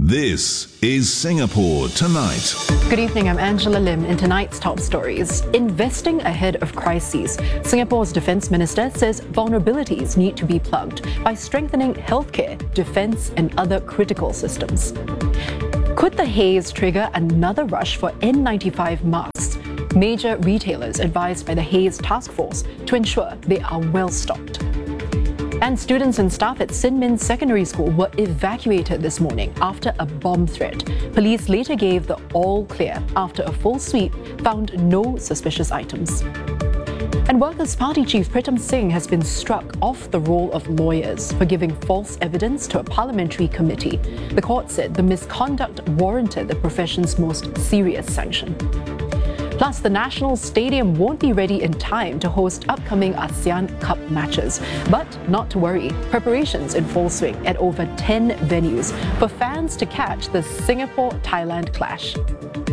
This is Singapore Tonight. Good evening, I'm Angela Lim. In tonight's top stories, investing ahead of crises. Singapore's Defence Minister says vulnerabilities need to be plugged by strengthening healthcare, defence and other critical systems. Could the haze trigger another rush for N95 masks? Major retailers advised by the Haze Task Force to ensure they are well stocked. And students and staff at Sin Min Secondary School were evacuated this morning after a bomb threat. Police later gave the all clear after a full sweep found no suspicious items. And Workers' Party Chief Pritam Singh has been struck off the roll of lawyers for giving false evidence to a parliamentary committee. The court said the misconduct warranted the profession's most serious sanction. Plus, the National Stadium won't be ready in time to host upcoming ASEAN Cup matches. But not to worry, preparations in full swing at over 10 venues for fans to catch the Singapore-Thailand clash.